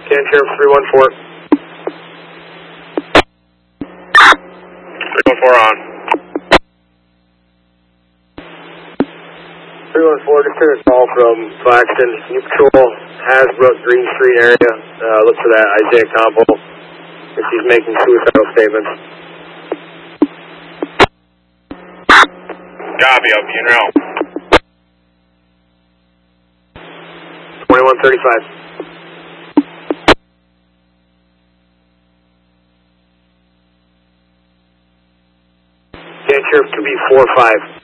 Can Sheriff 314. 314 on. 314, just heard a call from Claxton. You patrol Hasbrook, Green Street area. Look for that Isaiah Compo if he's making suicidal statements. Copy, I'll be in route. 2135. Can Sheriff 2B45.